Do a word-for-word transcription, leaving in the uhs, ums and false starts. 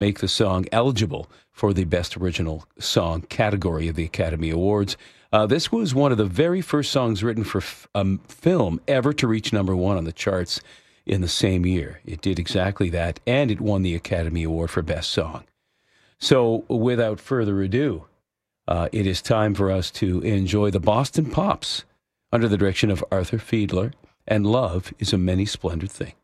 make the song eligible for the Best Original Song category of the Academy Awards. Uh, this was one of the very first songs written for a um, film ever to reach number one on the charts in the same year. It did exactly that, and it won the Academy Award for Best Song. So, without further ado, uh, it is time for us to enjoy the Boston Pops under the direction of Arthur Fiedler, and Love is a Many Splendid Thing.